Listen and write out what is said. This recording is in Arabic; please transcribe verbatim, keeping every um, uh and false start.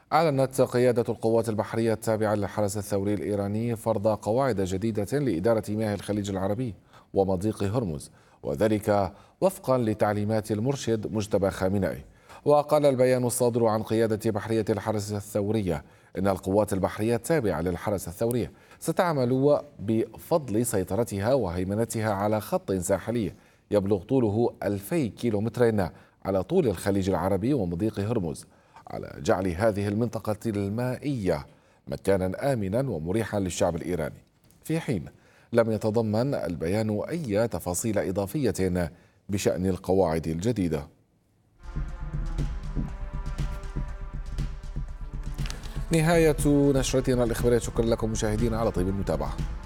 أعلنت قيادة القوات البحرية التابعة للحرس الثوري الإيراني فرض قواعد جديدة لإدارة مياه الخليج العربي ومضيق هرمز، وذلك وفقا لتعليمات المرشد مجتبى خامنئي. وقال البيان الصادر عن قيادة بحرية الحرس الثورية إن القوات البحرية التابعة للحرس الثوري ستعمل بفضل سيطرتها وهيمنتها على خط ساحلي يبلغ طوله ألفي كيلومتر على طول الخليج العربي ومضيق هرمز، على جعل هذه المنطقة المائية مكانا آمنا ومريحا للشعب الإيراني، في حين لم يتضمن البيان أي تفاصيل إضافية بشأن القواعد الجديدة. نهاية نشرتنا الإخبارية، شكرا لكم مشاهدينا على طيب المتابعة.